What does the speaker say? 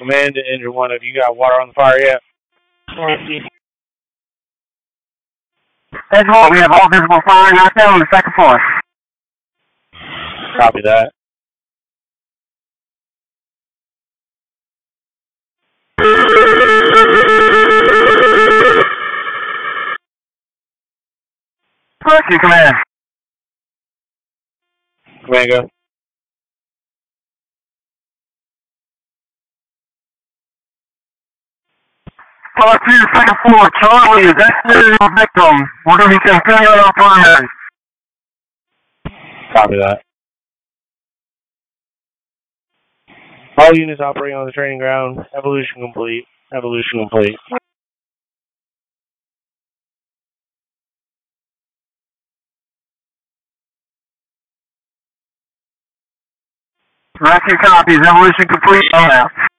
Command to Engine 1, have you got water on the fire yet? Engine 1, we have all visible fire right now on the second floor. Copy that. Push, Command. Command, go. Fire to the second floor. Charlie is estimated a victim. We're going to be continuing our primary. Copy that. All units operating on the training ground. Evolution complete. Evolution complete. Rescue copies. Evolution complete. On out.